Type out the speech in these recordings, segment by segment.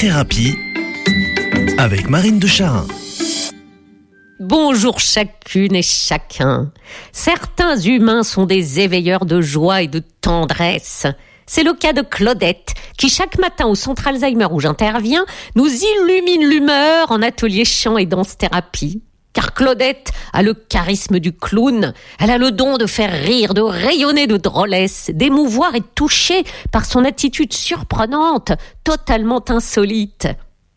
thérapie avec Marine de Charin. Bonjour chacune et chacun. Certains humains sont des éveilleurs de joie et de tendresse. C'est le cas de Claudette, qui chaque matin au centre Alzheimer où j'interviens, nous illumine l'humeur en atelier chant et danse-thérapie. Car Claudette a le charisme du clown. Elle a le don de faire rire, de rayonner de drôlesse, d'émouvoir et de toucher par son attitude surprenante, totalement insolite.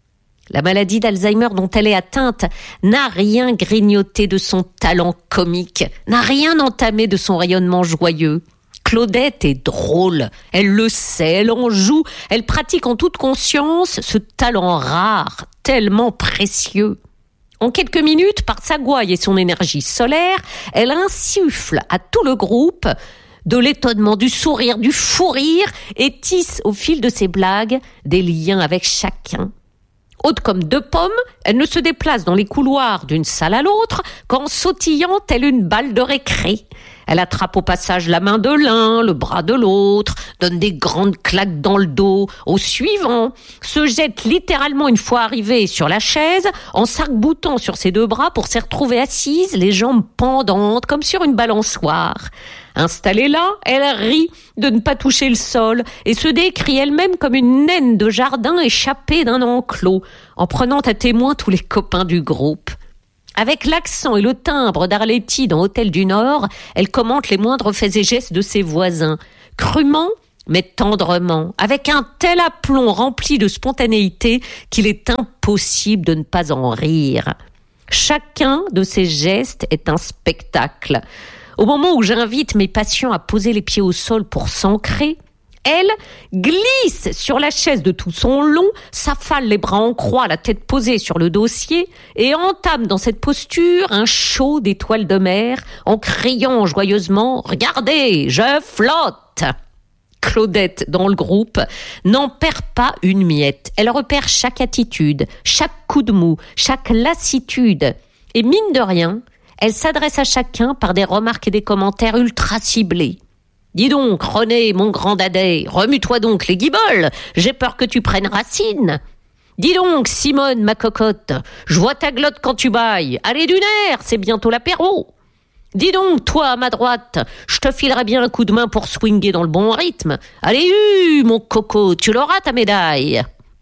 La maladie d'Alzheimer dont elle est atteinte n'a rien grignoté de son talent comique, n'a rien entamé de son rayonnement joyeux. Claudette est drôle, elle le sait, elle en joue, elle pratique en toute conscience ce talent rare, tellement précieux. En quelques minutes, par sa gouaille et son énergie solaire, elle insuffle à tout le groupe de l'étonnement, du sourire, du fou rire et tisse au fil de ses blagues des liens avec chacun. Haute comme deux pommes, elle ne se déplace dans les couloirs d'une salle à l'autre qu'en sautillant telle une balle de récré. Elle attrape au passage la main de l'un, le bras de l'autre, donne des grandes claques dans le dos au suivant, se jette littéralement une fois arrivée sur la chaise en s'arc-boutant sur ses deux bras pour s'y retrouver assise, les jambes pendantes comme sur une balançoire. Installée là, elle rit de ne pas toucher le sol et se décrit elle-même comme une naine de jardin échappée d'un enclos, en prenant à témoin tous les copains du groupe. Avec l'accent et le timbre d'Arletty dans Hôtel du Nord, elle commente les moindres faits et gestes de ses voisins, crûment mais tendrement, avec un tel aplomb rempli de spontanéité qu'il est impossible de ne pas en rire. Chacun de ses gestes est un spectacle. Au moment où j'invite mes patients à poser les pieds au sol pour s'ancrer, elle glisse sur la chaise de tout son long, s'affale les bras en croix, la tête posée sur le dossier et entame dans cette posture un show d'étoiles de mer en criant joyeusement « Regardez, je flotte !» Claudette, dans le groupe, n'en perd pas une miette. Elle repère chaque attitude, chaque coup de mou, chaque lassitude. Et mine de rien, elle s'adresse à chacun par des remarques et des commentaires ultra ciblés. « Dis donc, René, mon grand dadais, remue-toi donc les guiboles, j'ai peur que tu prennes racine. Dis donc, Simone, ma cocotte, je vois ta glotte quand tu bailles. Allez du nerf, c'est bientôt l'apéro. Dis donc, toi, à ma droite, je te filerai bien un coup de main pour swinguer dans le bon rythme. Allez, mon coco, tu l'auras ta médaille. »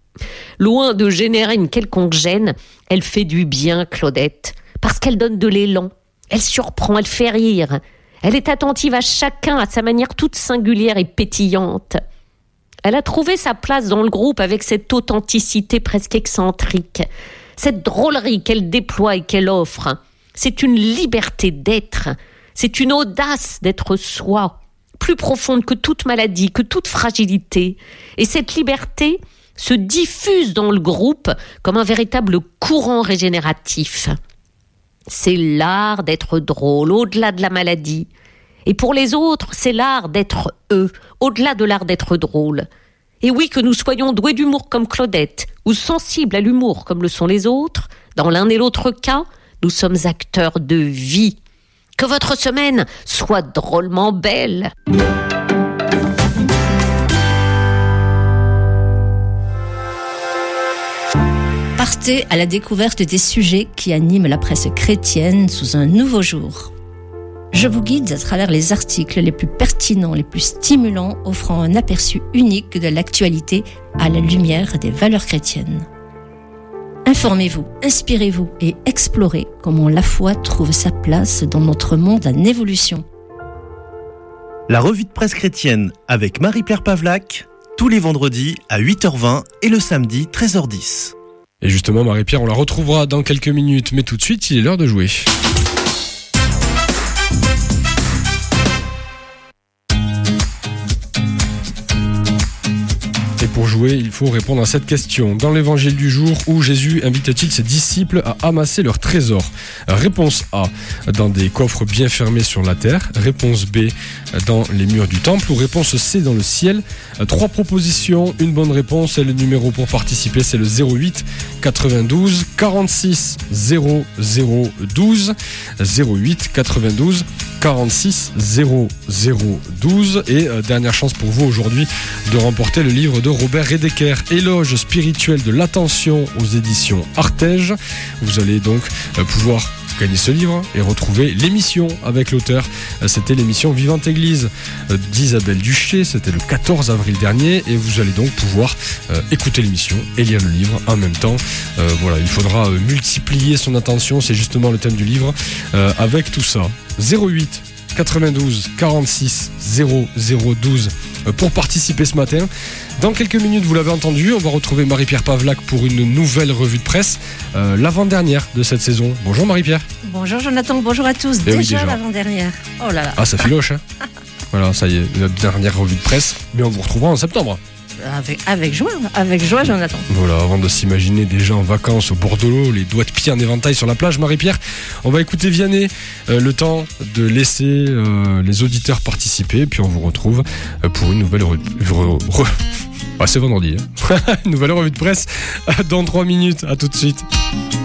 Loin de générer une quelconque gêne, elle fait du bien, Claudette, parce qu'elle donne de l'élan. Elle surprend, elle fait rire. Elle est attentive à chacun à sa manière toute singulière et pétillante. Elle a trouvé sa place dans le groupe avec cette authenticité presque excentrique, cette drôlerie qu'elle déploie et qu'elle offre. C'est une liberté d'être, c'est une audace d'être soi, plus profonde que toute maladie, que toute fragilité. Et cette liberté se diffuse dans le groupe comme un véritable courant régénératif. C'est l'art d'être drôle, au-delà de la maladie. Et pour les autres, c'est l'art d'être eux, au-delà de l'art d'être drôle. Et oui, que nous soyons doués d'humour comme Claudette, ou sensibles à l'humour comme le sont les autres, dans l'un et l'autre cas, nous sommes acteurs de vie. Que votre semaine soit drôlement belle. Partez à la découverte des sujets qui animent la presse chrétienne sous un nouveau jour. Je vous guide à travers les articles les plus pertinents, les plus stimulants, offrant un aperçu unique de l'actualité à la lumière des valeurs chrétiennes. Informez-vous, inspirez-vous et explorez comment la foi trouve sa place dans notre monde en évolution. La revue de presse chrétienne avec Marie-Pierre Pavlac, tous les vendredis à 8h20 et le samedi 13h10. Et justement, Marie-Pierre, on la retrouvera dans quelques minutes, mais tout de suite, il est l'heure de jouer. Et pour jouer, il faut répondre à cette question. Dans l'évangile du jour, où Jésus invite-t-il ses disciples à amasser leurs trésors ? Réponse A, dans des coffres bien fermés sur la terre. Réponse B, dans les murs du temple. Ou réponse C, dans le ciel. 3 propositions, une bonne réponse. Et le numéro pour participer, c'est le 08 92 46 00 12. 08 92 46 0012. Et dernière chance pour vous aujourd'hui de remporter le livre de Robert Redeker, Éloge spirituel de l'attention aux éditions Artege. Vous allez donc pouvoir gagner ce livre et retrouver l'émission avec l'auteur. C'était l'émission Vivante Église d'Isabelle Duché, c'était le 14 avril dernier, et vous allez donc pouvoir écouter l'émission et lire le livre en même temps. Voilà, il faudra multiplier son attention, c'est justement le thème du livre, avec tout ça. 08 92 46 0012 pour participer ce matin. Dans quelques minutes, vous l'avez entendu, on va retrouver Marie-Pierre Pavlac pour une nouvelle revue de presse, l'avant-dernière de cette saison. Bonjour Marie-Pierre. Bonjour Jonathan, bonjour à tous. Déjà l'avant-dernière. Oh là là. Ah, ça filoche, hein. Voilà, ça y est, notre dernière revue de presse. Mais on vous retrouvera en septembre. Avec joie Jonathan. Voilà, avant de s'imaginer déjà en vacances au bord de l'eau, les doigts de pied en éventail sur la plage, Marie-Pierre, on va écouter Vianney, le temps de laisser les auditeurs participer, puis on vous retrouve pour une nouvelle c'est vendredi, hein. Une nouvelle revue de presse dans 3 minutes, à tout de suite.